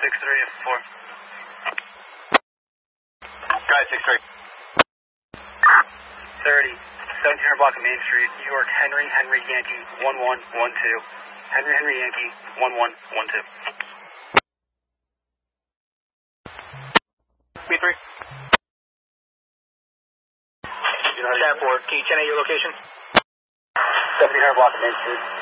634. Guy 63. 30. 1700 block of Main Street, New York, Henry Yankee 1112. Henry Yankee 1112. B3. Chat board, can you generate your location? 1700 block of Main Street.